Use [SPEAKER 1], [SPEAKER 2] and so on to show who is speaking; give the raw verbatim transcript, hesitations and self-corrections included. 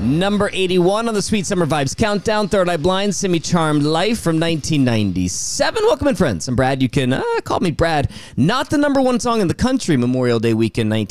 [SPEAKER 1] Number eighty-one on the Sweet Summer Vibes Countdown, Third Eye Blind, Semi-Charmed Life from nineteen ninety-seven. Welcome in, friends. I'm Brad. You can uh, call me Brad. Not the number one song in the country Memorial Day weekend nineteen